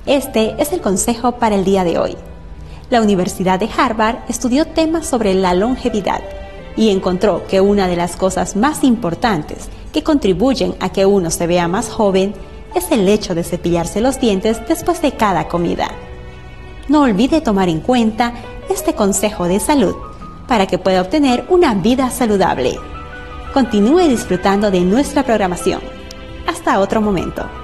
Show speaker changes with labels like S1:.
S1: Este es el consejo para el día de hoy. La Universidad de Harvard estudió temas sobre la longevidad y encontró que una de las cosas más importantes que contribuyen a que uno se vea más joven es el hecho de cepillarse los dientes después de cada comida. No olvide tomar en cuenta este consejo de salud para que pueda obtener una vida saludable. Continúe disfrutando de nuestra programación. Hasta otro momento.